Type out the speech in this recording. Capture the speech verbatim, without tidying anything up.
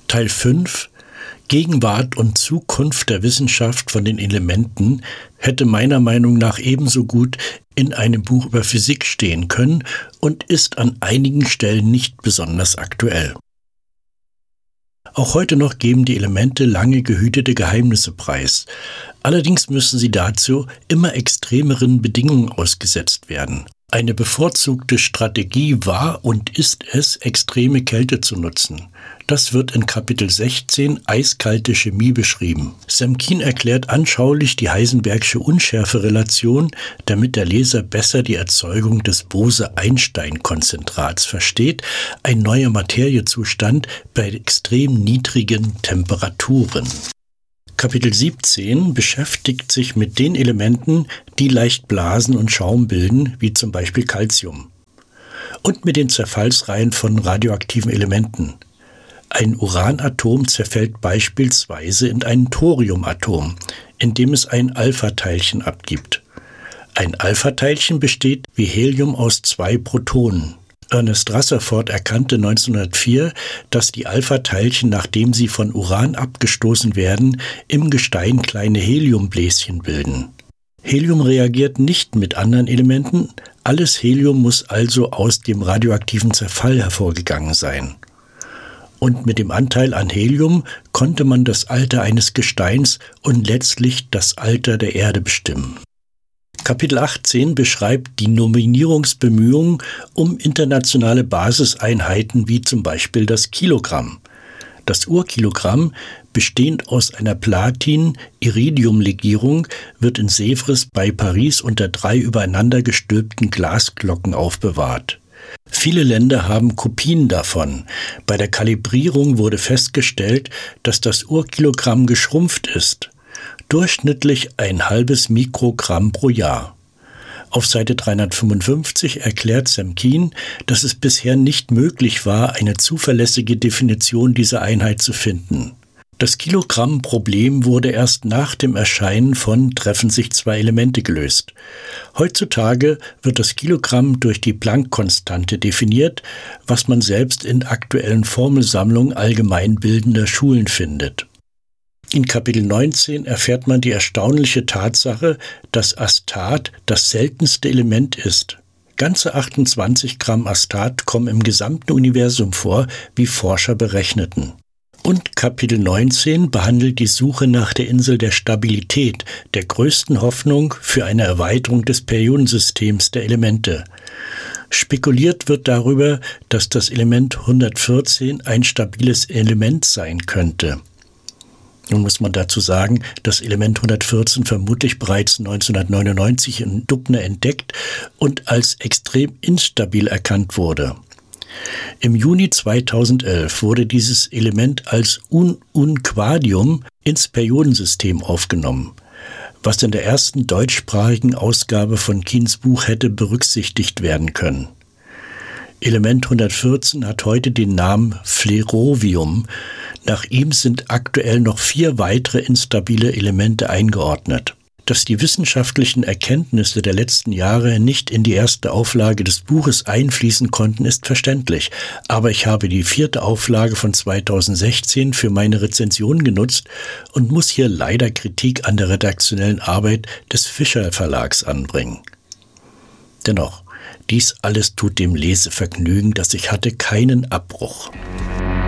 Teil fünf Gegenwart und Zukunft der Wissenschaft von den Elementen hätte meiner Meinung nach ebenso gut in einem Buch über Physik stehen können und ist an einigen Stellen nicht besonders aktuell. Auch heute noch geben die Elemente lange gehütete Geheimnisse preis. Allerdings müssen sie dazu immer extremeren Bedingungen ausgesetzt werden. Eine bevorzugte Strategie war und ist es, extreme Kälte zu nutzen. Das wird in Kapitel sechzehn Eiskalte Chemie beschrieben. Semkin erklärt anschaulich die Heisenbergsche Unschärferelation, damit der Leser besser die Erzeugung des Bose-Einstein-Konzentrats versteht, ein neuer Materiezustand bei extrem niedrigen Temperaturen. Kapitel siebzehn beschäftigt sich mit den Elementen, die leicht Blasen und Schaum bilden, wie zum Beispiel Calcium, und mit den Zerfallsreihen von radioaktiven Elementen. Ein Uranatom zerfällt beispielsweise in ein Thoriumatom, indem es ein Alpha-Teilchen abgibt. Ein Alpha-Teilchen besteht wie Helium aus zwei Protonen. Ernest Rutherford erkannte neunzehnhundertvier, dass die Alpha-Teilchen, nachdem sie von Uran abgestoßen werden, im Gestein kleine Heliumbläschen bilden. Helium reagiert nicht mit anderen Elementen, alles Helium muss also aus dem radioaktiven Zerfall hervorgegangen sein. Und mit dem Anteil an Helium konnte man das Alter eines Gesteins und letztlich das Alter der Erde bestimmen. Kapitel achtzehn beschreibt die Nominierungsbemühungen um internationale Basiseinheiten wie zum Beispiel das Kilogramm. Das Urkilogramm, bestehend aus einer Platin-Iridium-Legierung, wird in Sèvres bei Paris unter drei übereinander gestülpten Glasglocken aufbewahrt. Viele Länder haben Kopien davon. Bei der Kalibrierung wurde festgestellt, dass das Urkilogramm geschrumpft ist. Durchschnittlich ein halbes Mikrogramm pro Jahr. Auf Seite dreihundertfünfundfünfzig erklärt Semkin, dass es bisher nicht möglich war, eine zuverlässige Definition dieser Einheit zu finden. Das Kilogramm-Problem wurde erst nach dem Erscheinen von Treffen sich zwei Elemente gelöst. Heutzutage wird das Kilogramm durch die Planck-Konstante definiert, was man selbst in aktuellen Formelsammlungen allgemeinbildender Schulen findet. In Kapitel neunzehn erfährt man die erstaunliche Tatsache, dass Astat das seltenste Element ist. Ganze achtundzwanzig Gramm Astat kommen im gesamten Universum vor, wie Forscher berechneten. Und Kapitel neunzehn behandelt die Suche nach der Insel der Stabilität, der größten Hoffnung für eine Erweiterung des Periodensystems der Elemente. Spekuliert wird darüber, dass das Element hundertvierzehn ein stabiles Element sein könnte. Nun muss man dazu sagen, das Element hundertvierzehn vermutlich bereits neunzehnhundertneunundneunzig in Dubna entdeckt und als extrem instabil erkannt wurde. Im Juni zweitausendelf wurde dieses Element als Un-Un-Quadium ins Periodensystem aufgenommen, was in der ersten deutschsprachigen Ausgabe von Kiens Buch hätte berücksichtigt werden können. Element hundertvierzehn hat heute den Namen Flerovium. Nach ihm sind aktuell noch vier weitere instabile Elemente eingeordnet. Dass die wissenschaftlichen Erkenntnisse der letzten Jahre nicht in die erste Auflage des Buches einfließen konnten, ist verständlich. Aber ich habe die vierte Auflage von zweitausendsechzehn für meine Rezension genutzt und muss hier leider Kritik an der redaktionellen Arbeit des Fischer Verlags anbringen. Dennoch, dies alles tut dem Lesevergnügen, das ich hatte, keinen Abbruch.